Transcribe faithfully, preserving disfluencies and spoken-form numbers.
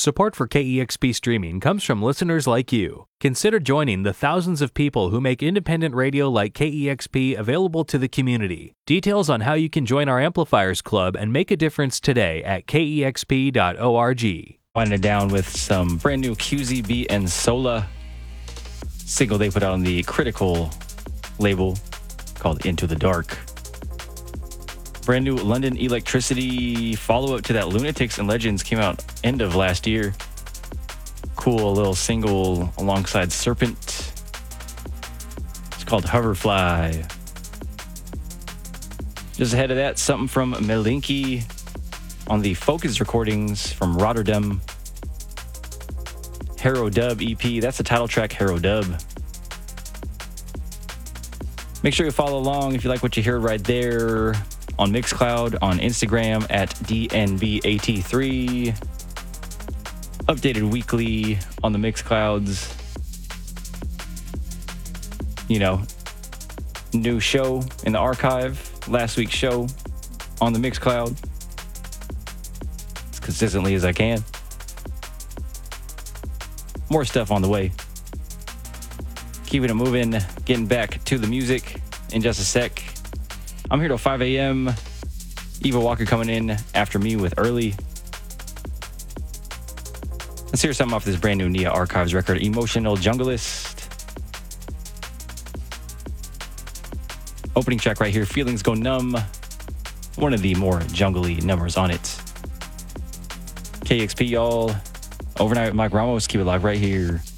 Support for K E X P streaming comes from listeners like you. Consider joining the thousands of people who make independent radio like K E X P available to the community. Details on how you can join our Amplifiers Club and make a difference today at K E X P dot org. Winding it down with some brand new Q Z B and Sola single they put out on the Critical label called Into the Dark. Brand new London Electricity follow-up to that Lunatics and Legends came out end of last year. Cool little single alongside Serpent. It's called Hoverfly. Just ahead of that, something from Melinki on the Focus recordings from Rotterdam. Hero Dub E P. That's the title track, Hero Dub. Make sure you follow along if you like what you hear right there on Mixcloud, on Instagram at D N B A T three. Updated weekly on the Mixclouds. You know, new show in the archive. Last week's show on the Mixcloud. As consistently as I can. More stuff on the way. Keeping it moving, getting back to the music in just a sec. I'm here till five a.m. Eva Walker coming in after me with Early. Let's hear something off this brand new Nia Archives record, Emotional Junglist. Opening track right here, Feelings Go Numb. One of the more jungly numbers on it. K X P, y'all. Overnight with Mike Ramos. Keep it live right here.